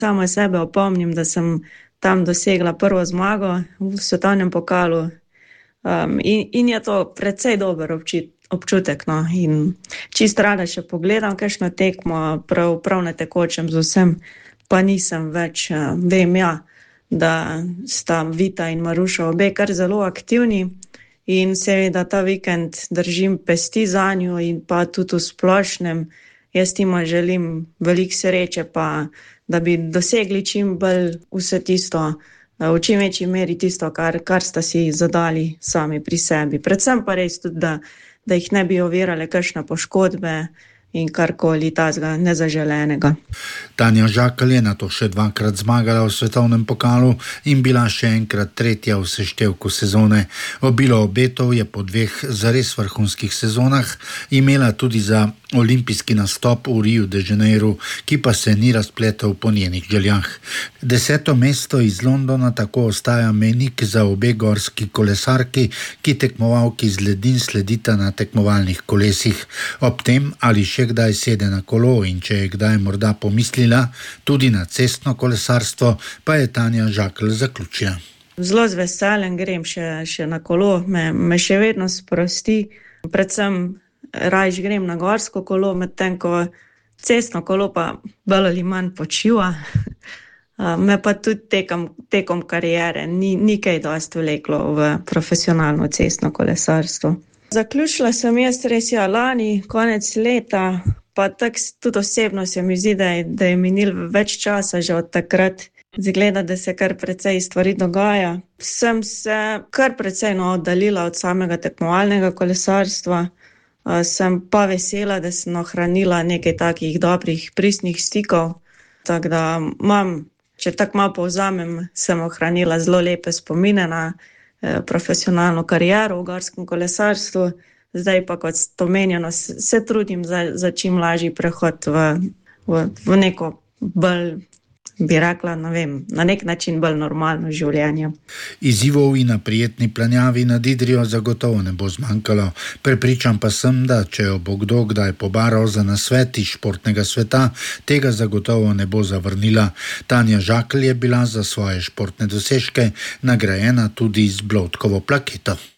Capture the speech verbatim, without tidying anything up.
Sama sebe opomnim, da sem tam dosegla prvo zmago v svetovnem pokalu. Um, in, in je to precej dober občit, občutek. No? In čisto rada še pogledam kakšno tekmo, prav, prav na tekočem z vsem, pa nisem več. Uh, vem ja, da sta Vita in Maruša obe kar zelo aktivni in seveda ta vikend držim pesti zanju in pa tudi v splošnem. Jaz tima želim veliko sreče, pa da bi dosegli čim bolj vse tisto, v čim večji meri tisto, kar, kar sta si zadali sami pri sebi. Predvsem pa res tudi, da, da jih ne bi ovirale kakšne poškodbe in karkoli tazga nezaželenega. Tanja Žakelj je nato še dvakrat zmagala v svetovnem pokalu in bila še enkrat tretja v seštevku sezone. Obilo obetov je po dveh zares vrhunskih sezonah imela tudi za olimpijski nastop v Riu de Janeiro, ki pa se ni razpletel po njenih željah. Deseto mesto iz Londona tako ostaja mejnik za obe gorski kolesarki, ki tekmovalki z ledin sledita na tekmovalnih kolesih. Ob tem, ali še kdaj sede na kolo in če je kdaj morda pomislila tudi na cestno kolesarstvo, pa je Tanja Žakelj zaključila. Zelo z veseljem grem še, še na kolo, me, me še vedno sprosti, predvsem rajš grem na gorsko kolo, medtem ko cestno kolo pa bolj ali manj počiva. Me pa tudi tekom, tekom kariere ni, ni kaj dosti vleklo v profesionalno cestno kolesarstvo. Zaključila sem jaz res ja lani, konec leta, pa tak tudi osebno se mi zdi, da je, da je minilo več časa že od takrat. Zgleda, da se kar precej stvari dogaja. Sem se kar precej no, oddaljila od samega tekmovalnega kolesarstva. Uh, sem pa vesela, da sem ohranila nekaj takih dobrih, pristnih stikov. Tako da imam, če tako malo povzamem, sem ohranila zelo lepe spomine na eh, profesionalno kariero v gorskem kolesarstvu. Zdaj pa, kot omenjeno, se, se trudim za, za čim lažji prehod v, v, v neko bolj, bi rekla, ne vem, na nek način bolj normalno življenje. Izzivov in na prijetni planjavi nad Idrijo zagotovo ne bo zmanjkalo. Prepričan pa sem, da če jo bo kdo kdaj pobaral za nasvet iz športnega sveta, tega zagotovo ne bo zavrnila. Tanja Žakelj je bila za svoje športne dosežke nagrajena tudi z Bloudkovo plaketo.